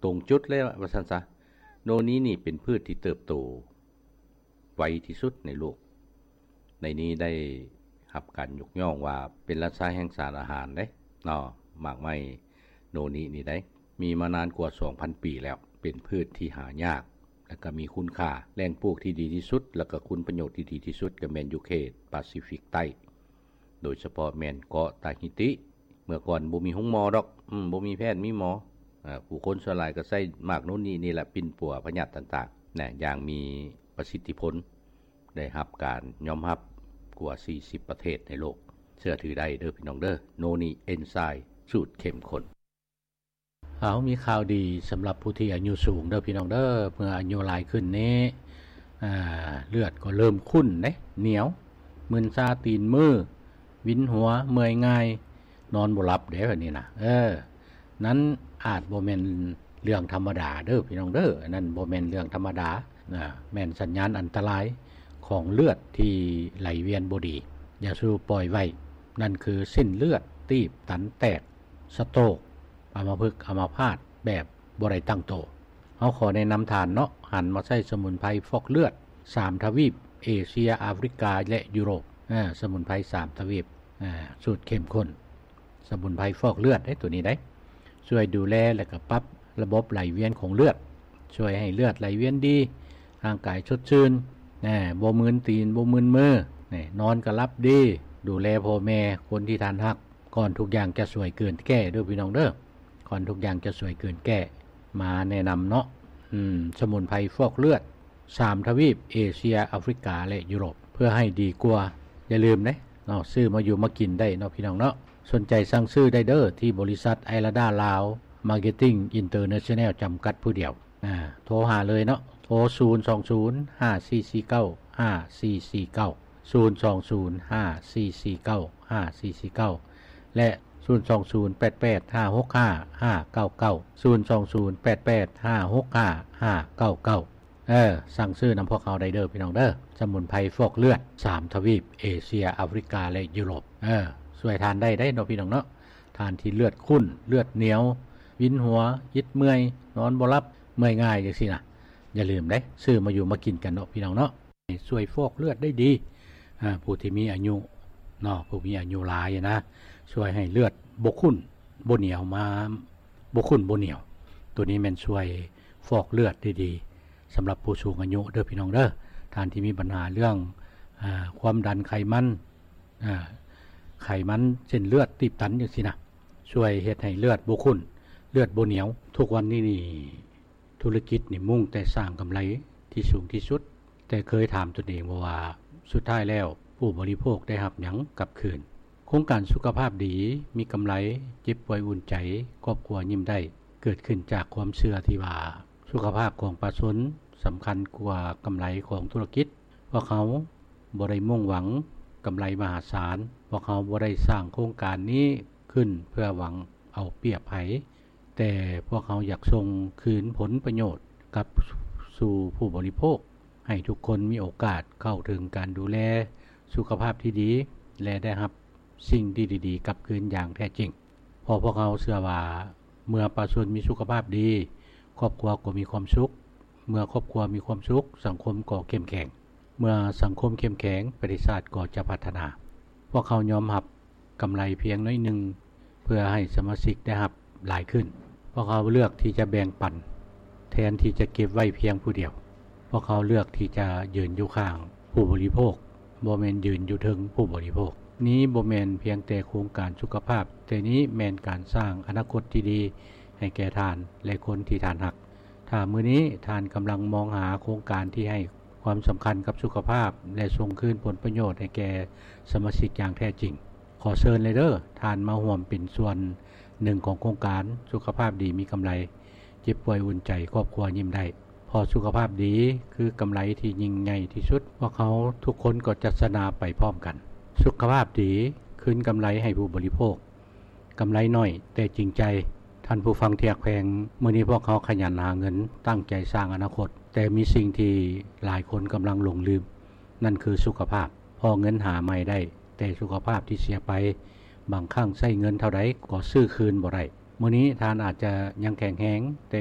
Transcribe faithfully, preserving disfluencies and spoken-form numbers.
ตรงจุดเลยว่าซั่นซะโนนี้นี่เป็นพืชที่เติบโตไวที่สุดในโลกในนี้ได้รับการยกย่องว่าเป็นราชาแห่งสารอาหารเด้เนาะหมากไม้โนนี้นี่ได้มีมานานกว่า สองพัน ปีแล้วเป็นพืชที่หายากแล้วก็มีคุณค่าแหล่งปลูกที่ดีที่สุดแล้วก็คุณประโยชน์ที่ดีที่สุดก็แม่นอยู่เขตแปซิฟิกใต้โดยเฉพาะแม่นเกาะตาฮิติเมื่อก่อนบ่มีโรงหมอดอกอืมบ่มีแพทย์มีหมออ่าผู้คนส่วนหลายก็ใช้หมากโนนี้นี่แหละปิ่นปัวพยาธิต่างๆนะอย่างมีประสิทธิผลได้รับการยอมรับกว่าสี่สิบประเทศในโลกเชื่อถือได้เด้อพี่น้องเด้อโนนี้เอนไซม์สูตรเข้มข้นเอามีข่าวดีสำหรับผู้ที่อายุสูงเด้อพี่น้องเด้อเมื่ออายุหลายขึ้นนี้อ่าเลือดก็เริ่มขุ่นเด้เหนียวมึนซาตีนมือวินหัวเมื่อยง่ายนอนบ่หลับเด้อนี่นะเออนั้นอาจบ่แม่นเรื่องธรรมดาเด้อพี่น้องเด้อนั่นบ่แม่นเรื่องธรรมดานะแม่นสัญญาณอันตรายของเลือดที่ไหลเวียนบ่ดีอย่าสู้ปล่อยไว้นั่นคือเส้นเลือดตีบตันแตกสโตรกอัมพฤกษ์อัมพาตแบบบ่ได้ตั้งโตเฮาขอแนะนำทานเนาะหันมาใช้สมุนไพรฟอกเลือดสามทวีปเอเชียแอฟริกาและยุโรปอ่าสมุนไพรสามทวีปอ่าสูตรเข้มข้นสมุนไพรฟอกเลือดได้ตัวนี้ได้ช่วยดูแลและก็ปรับระบบไหลเวียนของเลือดช่วยให้เลือดไหลเวียนดีร่างกายสดชื่นแหน่บ่มึนตีนบ่มึนมือแหน่นอนก็หลับดีดูแลพ่อแม่คนที่ทานฮักก่อนทุกอย่างจะสวยเกินแก้เด้อพี่น้องเด้อก่อนทุกอย่างจะสวยเกินแก้มาแนะนำเนาะอืมสมุนไพรฟอกเลือดสามทวีปเอเชียแอฟริกาและยุโรปเพื่อให้ดีกว่าอย่าลืมนะเนาะซื้อมาอยู่มากินได้เนาะพี่น้องเนาะสนใจสั่งซื้อได้เด้อที่บริษัทไอลาดาลาวมาร์เก็ตติ้งอินเตอร์เนชั่นแนลจำกัดผู้เดียวอ่าโทรหาเลยเนาะโทรศูนย์ สอง ศูนย์ ห้า สี่ สี่ เก้า ห้า สี่ สี่ เก้า ศูนย์ สอง ศูนย์ ห้า สี่ สี่ เก้า ห้า สี่ สี่ เก้าและศูนย์ สอง ศูนย์ แปด แปด ห้า หก ห้า ห้า เก้า เก้า ศูนย์ สอง ศูนย์ แปด แปด ห้า หก ห้า ห้า เก้า เก้าเออสั่งซื้อนำพวกเขาได้เด้อพี่น้องเด้อสมุนไพรฟอกเลือดสามทวีปเอเชียแอฟริกาและยุโรปเออช่วยทานได้ได้เนาะพี่น้องเนาะทานที่เลือดข้นเลือดเหนียววินหัวยิดเมื่อยนอนบ่หลับเมื่อยง่ายจังซี่นะอย่าลืมเด้ซื้อมาอยู่มากินกันเนาะพี่น้องเนาะช่วยฟอกเลือดได้ดีอ่าผู้ที่มีอายุเนาะผู้มีอายุหลายนะช่วยให้เลือดบ่ข้นบ่เหนียวมาบ่ข้นบ่เหนียวตัวนี้แม่นช่วยฟอกเลือดได้ดีสำหรับผู้สูงอายุเด้อพี่น้องเด้อท่านที่มีปัญหาเรื่องอ่าความดันไขมันอ่าไขมันเส้นเลือดตีบตันจังซี่นะช่วยเฮ็ดให้เลือดบ่ข้นเลือดบ่เหนียวทุกวันนี้นี่ธุรกิจนี่มุ่งแต่สร้างกำไรที่สูงที่สุดแต่เคยถามตนเองว่าสุดท้ายแล้วผู้บริโภคได้รับหยังกลับคืนโครงการสุขภาพดีมีกำไรเจ็บป่วยอุ่นใจครอบครัวยิ้มได้เกิดขึ้นจากความเชื่อที่ว่าสุขภาพของประชาชนสำคัญกว่ากำไรของธุรกิจเพราะเขาบ่ได้มุ่งหวังกำไรมหาศาลเพราะเขาบ่ได้สร้างโครงการนี้ขึ้นเพื่อหวังเอาเปรียบไผแต่พวกเขาอยากส่งคืนผลประโยชน์กับสู่ผู้บริโภคให้ทุกคนมีโอกาสเข้าถึงการดูแลสุขภาพที่ดีและได้รับสิ่งดีๆกลับคืนอย่างแท้จริงเพราะพวกเขาเชื่อว่าเมื่อประชาชนมีสุขภาพดีครอบครัวก็มีความสุขเมื่อครอบครัวมีความสุขสังคมก็เข้มแข็งเมื่อสังคมเข้มแข็งประเทศชาติก็จะพัฒนาพวกเขายอมรับกำไรเพียงน้อยหนึ่งเพื่อให้สมาชิกได้รับหลายขึ้นพวกเขาเลือกที่จะแบ่งปันแทนที่จะเก็บไว้เพียงผู้เดียวพวกเขาเลือกที่จะยืนอยู่ข้างผู้บริโภคบ่แม่นยืนอยู่ถึงผู้บริโภคนี้บ่แม่นเพียงแต่โครงการสุขภาพแต่นี้แม่นการสร้างอนาคตที่ดีให้แก่ทานและคนที่ทานฮักถ้ามื้อนี้ทานกำลังมองหาโครงการที่ให้ความสำคัญกับสุขภาพและส่งคืนผลประโยชน์ให้แก่สมาชิกอย่างแท้จริงขอเชิญเลยเด้อทานมาร่วมเป็นส่วนหนึ่งของโครงการสุขภาพดีมีกำไรเจ็บป่วยอุ่นใจครอบครัวยิ้มได้พอสุขภาพดีคือกำไรที่ยิ่งใหญ่ที่สุดพวกเขาทุกคนก็จะสนาไปพร้อมกันสุขภาพดีคืนกำไรให้ผู้บริโภคกำไรน้อยแต่จริงใจท่านผู้ฟังที่รักแพงมื้อนี้พวกเขาขยันหาเงินตั้งใจสร้างอนาคตแต่มีสิ่งที่หลายคนกำลังหลงลืมนั่นคือสุขภาพพอเงินหาใหม่ได้แต่สุขภาพที่เสียไปบางครั้งใช้เงินเท่าใดก็ซื้อคืนบ่ได้มื้อนี้ท่านอาจจะยังแข็งแรงแต่